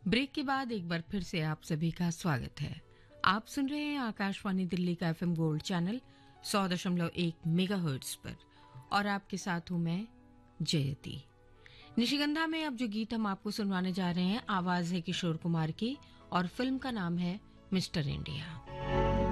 Break के बाद एक बार फिर से आप सभी का स्वागत है। आप सुन रहे हैं आकाशवाणी दिल्ली का एफएम गोल्ड चैनल 100.1 मेगाहर्ट्ज पर और आपके साथ हूं मैं जयती। निशिगंधा में अब जो गीत हम आपको सुनवाने जा रहे हैं, आवाज है किशोर कुमार की और फिल्म का नाम है मिस्टर इंडिया।